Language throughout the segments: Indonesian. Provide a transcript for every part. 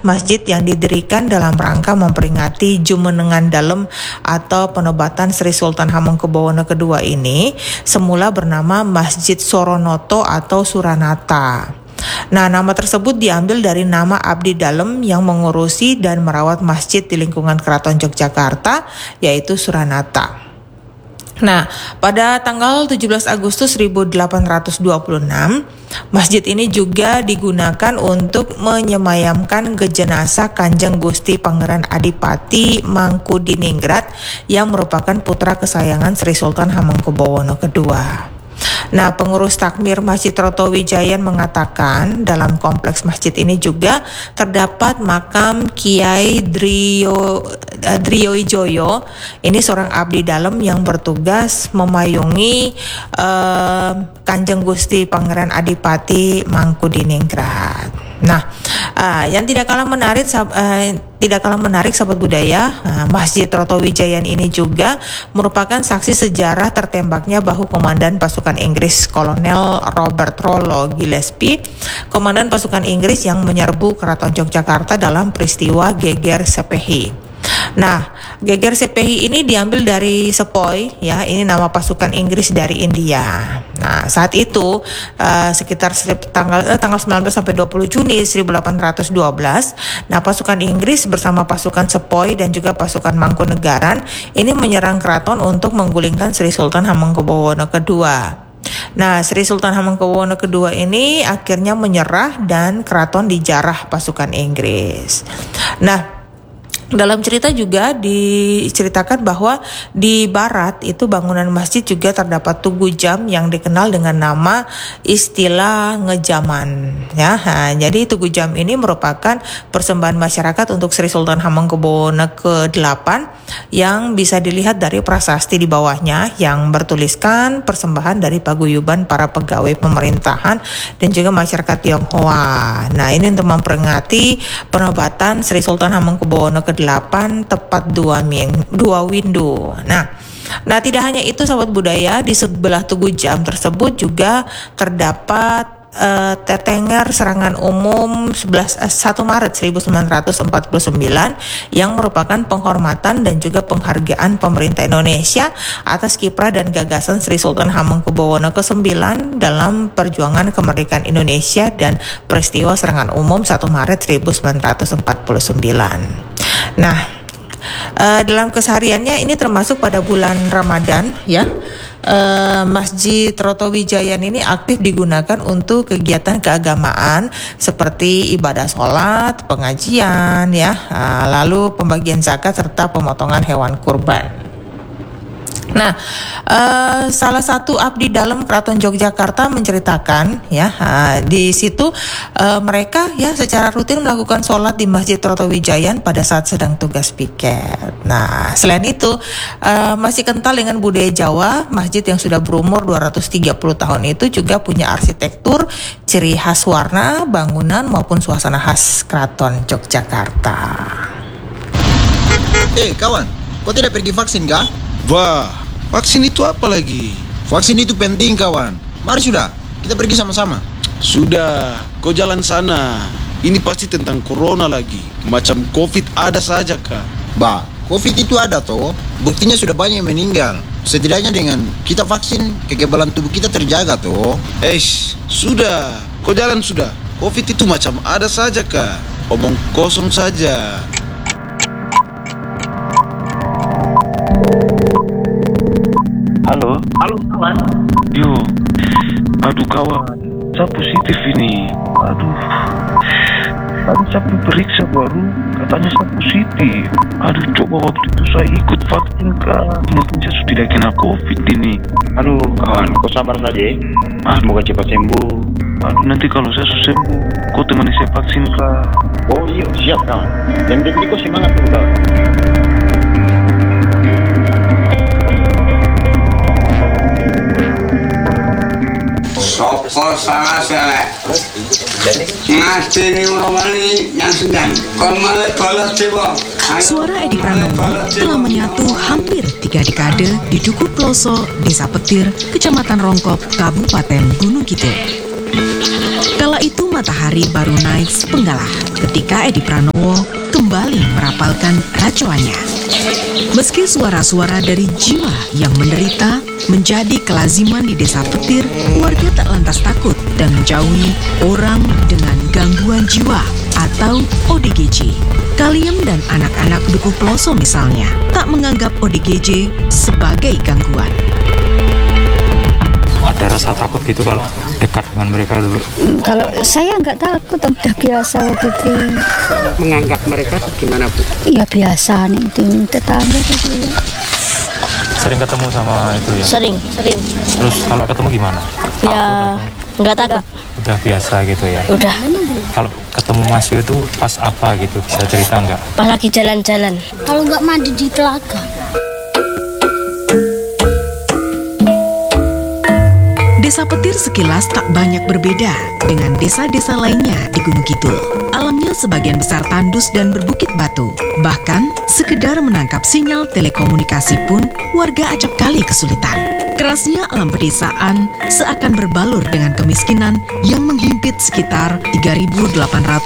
masjid yang didirikan dalam rangka memperingati Jumenengan Dalem atau penobatan Sri Sultan Hamengkubuwono II ini semula bernama Masjid Soronoto atau Suranata. Nah, nama tersebut diambil dari nama Abdi Dalem yang mengurusi dan merawat masjid di lingkungan Keraton Yogyakarta, yaitu Suranata. Nah, pada tanggal 17 Agustus 1826, masjid ini juga digunakan untuk menyemayamkan jenazah Kanjeng Gusti Pangeran Adipati Mangkudiningrat yang merupakan putra kesayangan Sri Sultan Hamengkubuwono II. Nah, pengurus takmir Masjid Rotowijayan mengatakan dalam kompleks masjid ini juga terdapat makam Kiai Driowijoyo. Ini seorang abdi dalem yang bertugas memayungi Kanjeng Gusti Pangeran Adipati Mangkudiningrat. Nah, yang tidak kalah menarik sahabat budaya, Masjid Rotowijayan ini juga merupakan saksi sejarah tertembaknya bahu komandan pasukan Inggris Kolonel Robert Rollo Gillespie, komandan pasukan Inggris yang menyerbu Keraton Yogyakarta dalam peristiwa Geger Sepehi. Nah, Geger Sepehi ini diambil dari Sepoy, ya, ini nama pasukan Inggris dari India. Nah, saat itu sekitar tanggal 19 sampai 20 Juni 1812, nah pasukan Inggris bersama pasukan Sepoy dan juga pasukan Mangkunegaran ini menyerang keraton untuk menggulingkan Sri Sultan Hamengkubuwono II. Nah, Sri Sultan Hamengkubuwono II ini akhirnya menyerah dan keraton dijarah pasukan Inggris. Nah, dalam cerita juga diceritakan bahwa di barat itu bangunan masjid juga terdapat tugu jam yang dikenal dengan nama istilah ngejaman, ya. Nah, jadi tugu jam ini merupakan persembahan masyarakat untuk Sri Sultan Hamengkubuwono ke-8 yang bisa dilihat dari prasasti di bawahnya yang bertuliskan persembahan dari paguyuban para pegawai pemerintahan dan juga masyarakat Tionghoa. Nah, ini untuk memperingati penobatan Sri Sultan Hamengkubuwono ke-8 tepat 2 windu. Nah, tidak hanya itu sahabat budaya, di sebelah tugu jam tersebut juga terdapat tetenger serangan umum 1 Maret 1949 yang merupakan penghormatan dan juga penghargaan pemerintah Indonesia atas kiprah dan gagasan Sri Sultan Hamengkubuwono ke-9 dalam perjuangan kemerdekaan Indonesia dan peristiwa serangan umum 1 Maret 1949. Nah, dalam kesehariannya ini termasuk pada bulan Ramadan, ya. Masjid Rotowijayan ini aktif digunakan untuk kegiatan keagamaan seperti ibadah sholat, pengajian, ya, lalu pembagian zakat serta pemotongan hewan kurban. Nah, salah satu abdi dalam Keraton Yogyakarta menceritakan, ya, di situ mereka ya secara rutin melakukan sholat di Masjid Rotowijayan pada saat sedang tugas piket. Nah, selain itu masih kental dengan budaya Jawa, masjid yang sudah berumur 230 tahun itu juga punya arsitektur, ciri khas warna, bangunan maupun suasana khas Keraton Yogyakarta. Kawan, kau tidak pergi vaksin kah? Wah, vaksin itu apa lagi? Vaksin itu penting kawan. Mari sudah, kita pergi sama-sama. Sudah, kau jalan sana. Ini pasti tentang corona lagi. Macam COVID ada saja kah? Bah, COVID itu ada toh. Buktinya sudah banyak yang meninggal. Setidaknya dengan kita vaksin, kekebalan tubuh kita terjaga toh. Sudah, kau jalan sudah. COVID itu macam ada saja kah? Omong kosong saja. Halo kawan. Aduh kawan, saya positif ini. Tadi saya periksa baru, katanya saya positif. Coba waktu itu saya ikut vaksin kah? Mungkin saya sudah tidak kena COVID ini. Kawan, kau sabar saja. Semoga cepat sembuh. Nanti kalau saya sudah sembuh, kau temani saya vaksin kah? Oh iya, siap kawan. Dan jadi kau semangat tuh kawan. Sopo salah selek ngasih orang yang sedang kembali balas jiwa. Suara Edi Pranowo telah menyatu hampir 3 dekade di Duku Ploso, Desa Petir, Kecamatan Rongkop, Kabupaten Gunung Kidul. Kala itu matahari baru naik sepenggalah ketika Edi Pranowo kembali merapalkan racuannya. Meski suara-suara dari jiwa yang menderita menjadi kelaziman di Desa Petir, warga tak lantas takut dan menjauhi orang dengan gangguan jiwa atau ODGJ. Kaliem dan anak-anak Duku Ploso misalnya tak menganggap ODGJ sebagai gangguan. Ada rasa takut gitu kalau dekat dengan mereka dulu? Kalau saya nggak takut, udah biasa gitu. Menganggap mereka gimana, Bu? Iya biasa nih, itu tetangga gitu. Sering ketemu sama itu ya? Sering. Terus kalau ketemu gimana? Ya, nggak takut. Udah biasa gitu ya? Udah. Kalau ketemu Mas Yu itu pas apa gitu? Bisa cerita nggak? Pas lagi jalan-jalan. Kalau nggak mandi di telaga. Desa Petir sekilas tak banyak berbeda dengan desa-desa lainnya di Gunung Kidul. Alamnya sebagian besar tandus dan berbukit batu. Bahkan, sekedar menangkap sinyal telekomunikasi pun warga acap kali kesulitan. Kerasnya alam pedesaan seakan berbalur dengan kemiskinan yang menghimpit sekitar 3.824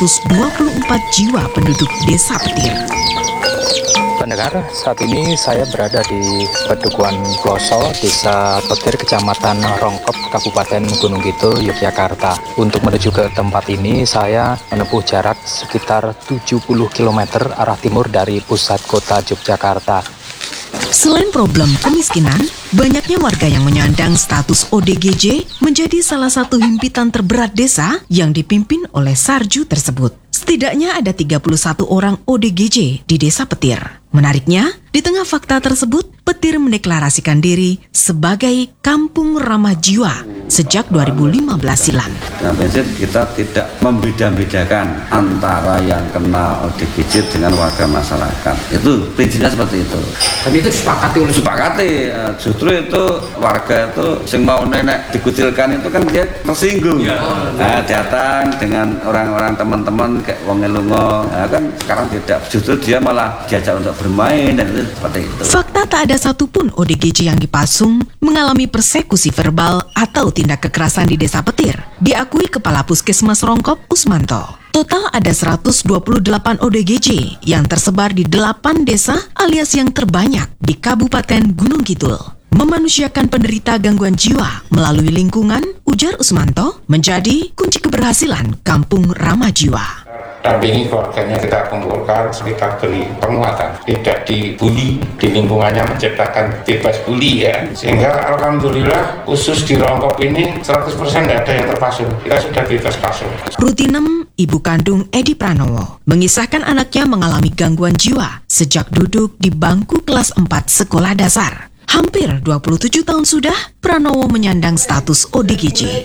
jiwa penduduk Desa Petir. Pendengar, saat ini saya berada di Pedukuhan Ploso, Desa Petir, Kecamatan Rongkop, Kabupaten Gunung Kidul, Yogyakarta. Untuk menuju ke tempat ini, saya menempuh jarak sekitar 70 km arah timur dari pusat kota Yogyakarta. Selain problem kemiskinan, banyaknya warga yang menyandang status ODGJ menjadi salah satu himpitan terberat desa yang dipimpin oleh Sarju tersebut. Setidaknya ada 31 orang ODGJ di Desa Petir. Menariknya, di tengah fakta tersebut, Petir mendeklarasikan diri sebagai kampung ramah jiwa sejak 2015 silam. Nah, prinsip kita tidak membeda-bedakan antara yang kena ODGJ dengan warga masyarakat. Itu prinsipnya seperti itu. Dan itu disepakati oleh Justru itu warga itu yang mau nenek dikucilkan itu kan dia tersinggung. Nah, datang dengan orang-orang teman-teman kayak wong lungo. Nah, kan sekarang tidak. Justru dia malah diajak untuk bermain dan itu seperti itu. Fakta tak ada satupun ODGJ yang dipasung mengalami persekusi verbal atau tindak kekerasan di Desa Petir, diakui Kepala Puskesmas Rongkop Usmanto. Total ada 128 ODGJ yang tersebar di 8 desa alias yang terbanyak di Kabupaten Gunung Kidul. Memanusiakan penderita gangguan jiwa melalui lingkungan, ujar Usmanto, menjadi kunci keberhasilan Kampung Ramah Jiwa. Dampingi keluarganya, kita kumpulkan, kita beri penguatan, tidak dibully, di lingkungannya menciptakan bebas bully ya. Sehingga alhamdulillah khusus di Rongkop ini 100% tidak ada yang terpasung, kita sudah bebas pasung. Rutinem, ibu kandung Edi Pranowo, mengisahkan anaknya mengalami gangguan jiwa sejak duduk di bangku kelas 4 sekolah dasar. Hampir 27 tahun sudah, Pranowo menyandang status ODGJ.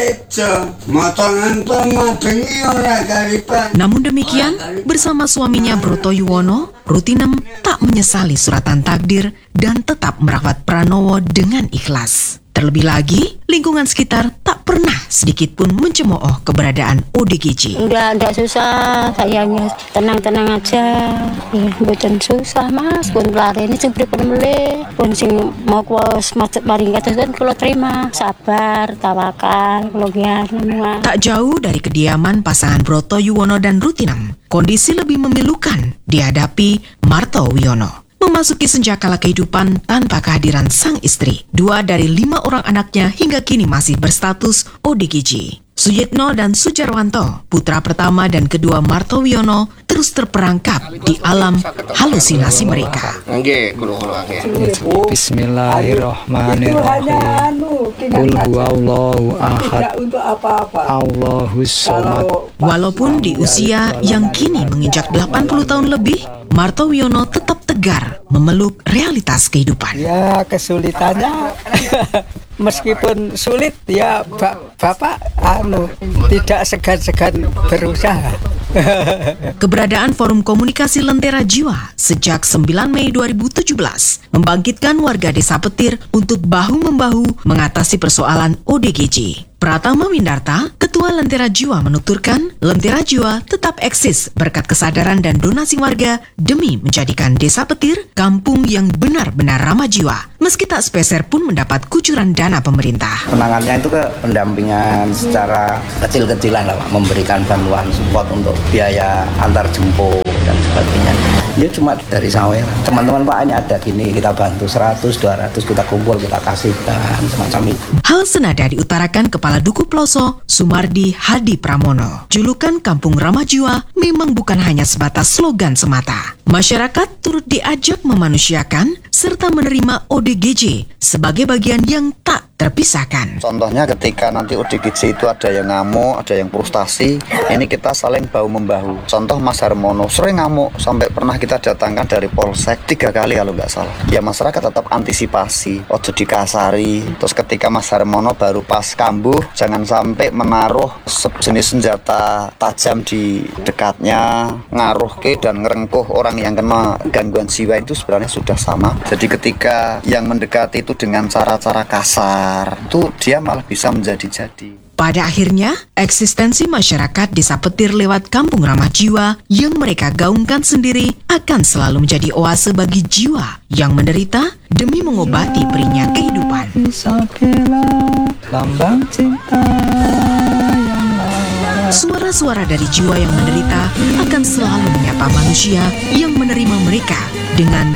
Namun demikian, bersama suaminya Broto Yuwono, Rutinem tak menyesali suratan takdir dan tetap merawat Pranowo dengan ikhlas. Terlebih lagi, lingkungan sekitar tak pernah sedikit pun mencemooh keberadaan ODGJ. Enggak susah, sayangnya tenang-tenang aja. Ya, bukan susah mas, pun pelari ini sing pripun melih, pun sing mau kuas macet paling kados kan kalau terima, sabar, tawakal, kelogian semua. Tak jauh dari kediaman pasangan Broto Yuwono dan Rutinem, kondisi lebih memilukan dihadapi Marto Wiono. Memasuki senjakala kehidupan tanpa kehadiran sang istri. 2 dari 5 orang anaknya hingga kini masih berstatus ODGJ. Suyitno dan Sujarwanto, putra pertama dan kedua Marto Wiono, terus terperangkap di alam halusinasi mereka. Bismillahirrahmanirrahim. Qul huwallahu ahad. Allahus samad. Walaupun di usia yang kini menginjak 80 tahun lebih, Marto Wiono tetap tegar memeluk realitas kehidupan. Ya, kesulitannya meskipun sulit ya Bapak tidak segan-segan berusaha. Keberadaan Forum Komunikasi Lentera Jiwa sejak 9 Mei 2017 membangkitkan warga Desa Petir untuk bahu-membahu mengatasi persoalan ODGJ. Pratama Windarta, Ketua Lentera Jiwa menuturkan, Lentera Jiwa tetap eksis berkat kesadaran dan donasi warga demi menjadikan Desa Petir kampung yang benar-benar ramah jiwa. Meski tak sepeser pun mendapat kucuran dana pemerintah. Penanganannya itu ke pendampingan secara kecil-kecilan lah Pak, memberikan bantuan support untuk biaya antar jemput dan sebagainya. Dia cuma dari sawer. Teman-teman Pak ini ada gini, kita bantu 100, 200, kita kumpul, kita kasih, semacam itu. Hal senada diutarakan Kepala Duku Ploso, Sumardi Hadi Pramono. Julukan Kampung Ramah Jiwa memang bukan hanya sebatas slogan semata. Masyarakat turut diajak memanusiakan serta menerima ODGJ sebagai bagian yang tak terpisahkan. Contohnya ketika nanti ODGJ itu ada yang ngamuk, ada yang frustasi, ini kita saling bahu-membahu. Contoh Mas Harmono sering ngamuk, sampai pernah kita datangkan dari Polsek 3 kali kalau nggak salah. Ya masyarakat tetap antisipasi, ojo dikasari. Terus ketika Mas Harmono baru pas kambuh, jangan sampai menaruh sejenis senjata tajam di dekatnya, ngaruh ke dan ngerengkuh orang yang kena gangguan jiwa. Itu sebenarnya sudah sama. Jadi ketika yang mendekati itu dengan cara-cara kasar, itu dia malah bisa menjadi-jadi. Pada akhirnya, eksistensi masyarakat Desa Petir lewat Kampung Ramah Jiwa yang mereka gaungkan sendiri akan selalu menjadi oase bagi jiwa yang menderita demi mengobati perihnya kehidupan. Lambang cinta. Suara-suara dari jiwa yang menderita akan selalu menyapa manusia yang menerima mereka dengan